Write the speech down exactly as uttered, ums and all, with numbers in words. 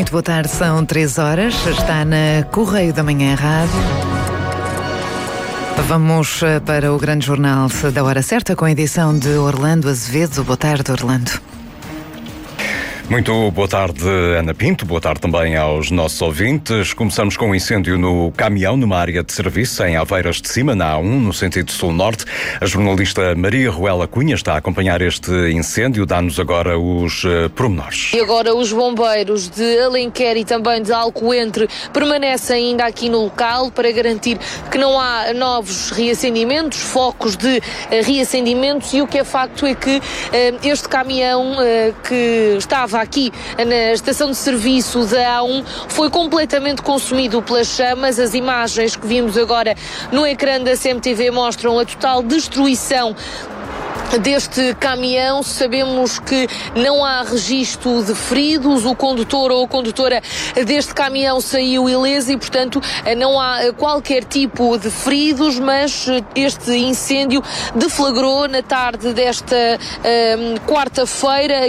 muito boa tarde, são três horas, está na Correio da Manhã Rádio. Vamos para o grande jornal da hora certa com a edição de Orlando Azevedo. Boa tarde, Orlando. Muito boa tarde, Ana Pinto. Boa tarde também aos nossos ouvintes. Começamos com um incêndio no caminhão, numa área de serviço, em Aveiras de Cima, na A um, no sentido sul-norte. A jornalista Maria Ruela Cunha está a acompanhar este incêndio. Dá-nos agora os uh, pormenores. E agora os bombeiros de Alenquer e também de Alcoentre permanecem ainda aqui no local para garantir que não há novos reacendimentos, focos de uh, reacendimentos, e o que é facto é que uh, este caminhão uh, que estava aqui na estação de serviço da A um foi completamente consumido pelas chamas. As imagens que vimos agora no ecrã da C M T V mostram a total destruição deste caminhão. Sabemos que não há registro de feridos, o condutor ou a condutora deste caminhão saiu ileso e, portanto, não há qualquer tipo de feridos, mas este incêndio deflagrou na tarde desta um, quarta-feira